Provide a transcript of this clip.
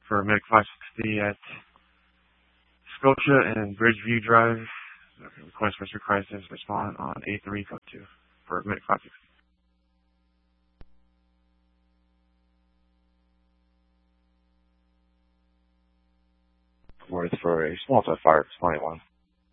for Medic 560 at Scotia and Bridgeview Drive. Request Rescue Crisis, respond on A3 code 2 for Medic 560. Words for a small fire 21.